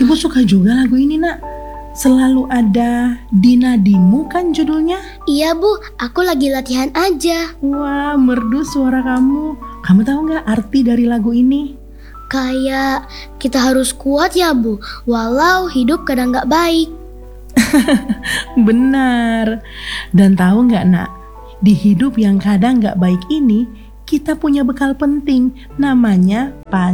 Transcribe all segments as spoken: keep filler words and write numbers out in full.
Ibu suka juga lagu ini, Nak. Selalu ada di nadimu kan judulnya? Iya Bu, aku lagi latihan aja. Wah, merdu suara kamu. Kamu tahu nggak arti dari lagu ini? Kayak kita harus kuat ya Bu, walau hidup kadang gak baik. Benar. Dan tahu nggak, Nak? Di hidup yang kadang nggak baik ini, kita punya bekal penting, namanya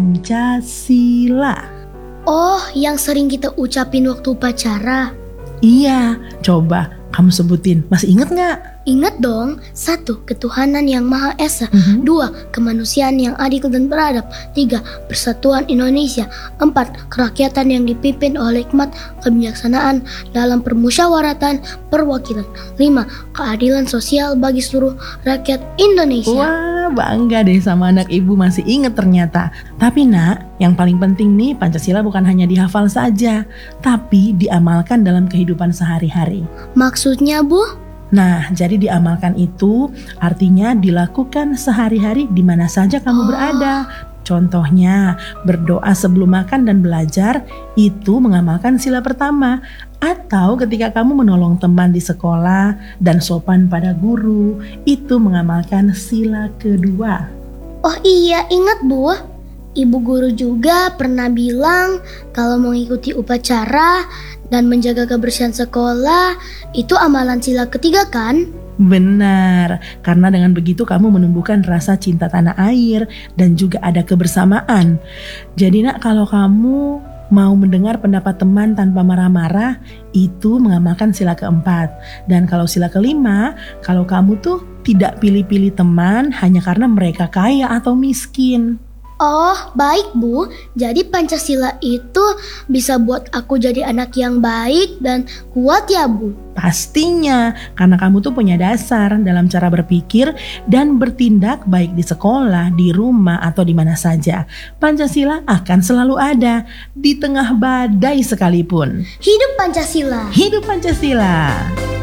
Pancasila. Oh, yang sering kita ucapin waktu upacara. Iya, coba kamu sebutin. Masih inget nggak? Ingat dong, satu, ketuhanan yang Maha Esa. Mhm. Dua, kemanusiaan yang adil dan beradab. Tiga, persatuan Indonesia. Empat, kerakyatan yang dipimpin oleh hikmat kebijaksanaan dalam permusyawaratan perwakilan. Lima, keadilan sosial bagi seluruh rakyat Indonesia. Wah, bangga deh sama anak ibu masih inget ternyata. Tapi Nak, yang paling penting nih, Pancasila bukan hanya dihafal saja, tapi diamalkan dalam kehidupan sehari-hari. Maksudnya Bu? Nah, jadi diamalkan itu artinya dilakukan sehari-hari di mana saja kamu Oh. berada. Contohnya, berdoa sebelum makan dan belajar itu mengamalkan sila pertama. Atau ketika kamu menolong teman di sekolah dan sopan pada guru, itu mengamalkan sila kedua. Oh iya, ingat Bu. Ibu guru juga pernah bilang kalau mengikuti upacara dan menjaga kebersihan sekolah itu amalan sila ketiga kan? Benar, karena dengan begitu kamu menumbuhkan rasa cinta tanah air dan juga ada kebersamaan. Jadi Nak, kalau kamu mau mendengar pendapat teman tanpa marah-marah, itu mengamalkan sila keempat. Dan kalau sila kelima, kalau kamu tuh tidak pilih-pilih teman hanya karena mereka kaya atau miskin. Oh, baik Bu. Jadi Pancasila itu bisa buat aku jadi anak yang baik dan kuat ya Bu? Pastinya, karena kamu tuh punya dasar dalam cara berpikir dan bertindak baik di sekolah, di rumah, atau di mana saja. Pancasila akan selalu ada di tengah badai sekalipun. Hidup Pancasila! Hidup Pancasila!